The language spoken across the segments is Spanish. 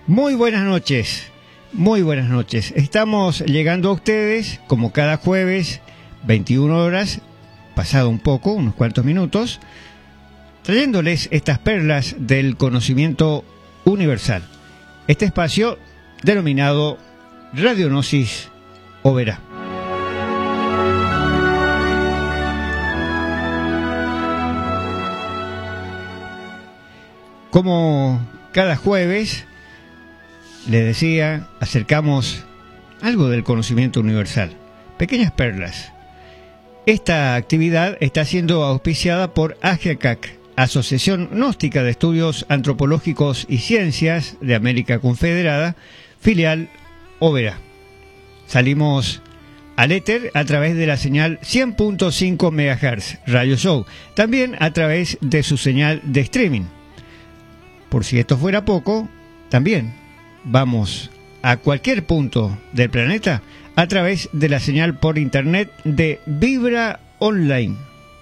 Muy buenas noches, muy buenas noches. Estamos llegando a ustedes, como cada jueves, 21 horas, pasado un poco, unos cuantos minutos, trayéndoles estas perlas del conocimiento universal. Este espacio denominado Radionosis Oberá. Como cada jueves, les decía, acercamos algo del conocimiento universal, pequeñas perlas. Esta actividad está siendo auspiciada por AGEACAC, Asociación Gnóstica de Estudios Antropológicos y Ciencias de América Confederada, filial Oberá. Salimos al éter a través de la señal 100.5 MHz Radio Show, también a través de su señal de streaming. Por si esto fuera poco, también vamos a cualquier punto del planeta a través de la señal por internet de Vibra Online.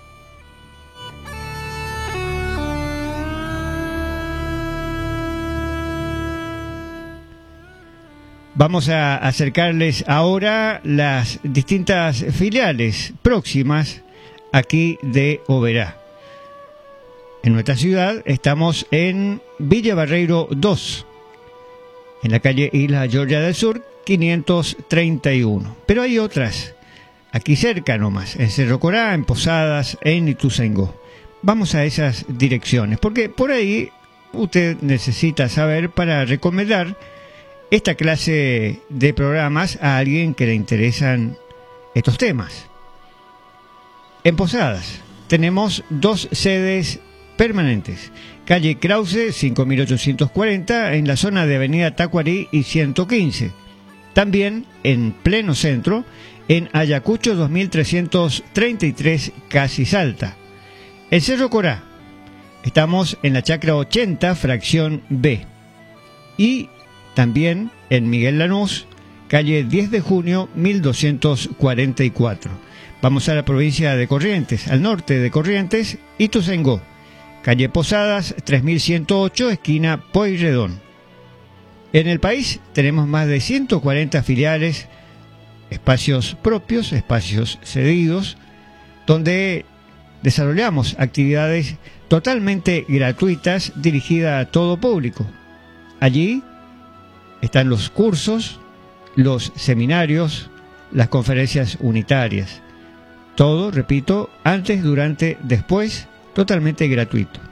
Vamos a acercarles ahora las distintas filiales próximas aquí de Oberá. En nuestra ciudad estamos en Villa Barreiro 2, en la calle Isla Georgia del Sur, 531. Pero hay otras, aquí cerca nomás, en Cerro Corá, en Posadas, en Ituzaingó. Vamos a esas direcciones, porque por ahí usted necesita saber para recomendar esta clase de programas a alguien que le interesan estos temas. En Posadas tenemos dos sedes permanentes. Calle Krause, 5840, en la zona de Avenida Tacuarí y 115. También en pleno centro, en Ayacucho 2333, casi Salta. En Cerro Corá, estamos en la Chacra 80, fracción B. Y también en Miguel Lanús, calle 10 de junio, 1244. Vamos a la provincia de Corrientes, al norte de Corrientes, Ituzaingó. Calle Posadas, 3108, esquina Pueyrredón. En el país tenemos más de 140 filiales, espacios propios, espacios cedidos, donde desarrollamos actividades totalmente gratuitas dirigidas a todo público. Allí están los cursos, los seminarios, las conferencias unitarias. Todo, repito, antes, durante, después, totalmente gratuito.